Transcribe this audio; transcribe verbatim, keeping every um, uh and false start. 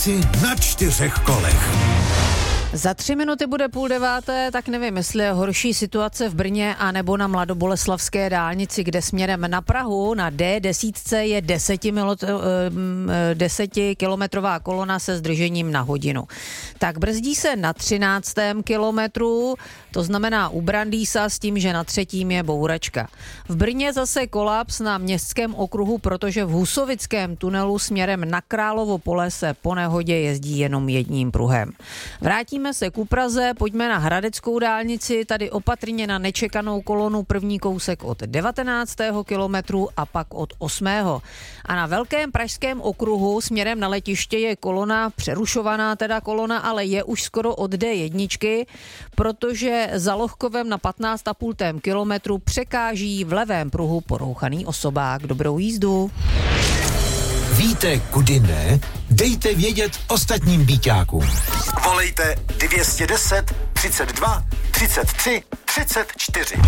dálnici na čtyřech kolech. Za tři minuty bude půl deváté, tak nevím, jestli je horší situace v Brně a nebo na Mladoboleslavské dálnici, kde směrem na Prahu na D deset je desetikilometrová kolona se zdržením na hodinu. Tak brzdí se na třináctém kilometru, to znamená u Brandýsa s tím, že na třetím je bouračka. V Brně zase kolaps na městském okruhu, protože v Husovickém tunelu směrem na Královo Pole se po nehodě jezdí jenom jedním pruhem. Vrátíme se ku Praze, pojďme na Hradeckou dálnici, tady opatrně na nečekanou kolonu, první kousek od devatenáctého kilometru a pak od osmého A na Velkém pražském okruhu směrem na letiště je kolona, přerušovaná teda kolona, ale je už skoro od D jedna, protože za Lohkovem na patnáct a půl kilometru překáží v levém pruhu porouchaný osobák. Dobrou jízdu. Víte, kudy ne? Dejte vědět ostatním býťákům. Volejte dvě stě deset, třicet dva, třicet tři, třicet čtyři.